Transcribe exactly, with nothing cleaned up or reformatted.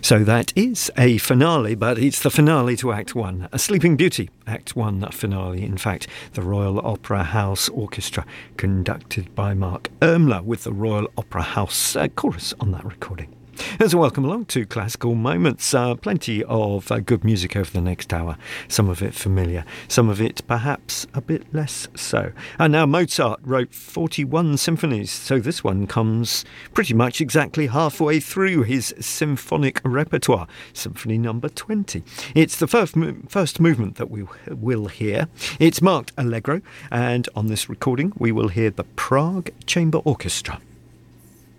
So that is a finale, but it's the finale to Act One. A Sleeping Beauty, Act One finale. In fact, the Royal Opera House Orchestra, conducted by Mark Ermler, with the Royal Opera House uh, chorus on that recording. So welcome along to Classical Moments. Uh, plenty of uh, good music over the next hour. Some of it familiar, some of it perhaps a bit less so. And now Mozart wrote forty-one symphonies, so this one comes pretty much exactly halfway through his symphonic repertoire, Symphony number twenty. It's the first, mo- first movement that we will hear. It's marked Allegro, and on this recording we will hear the Prague Chamber Orchestra.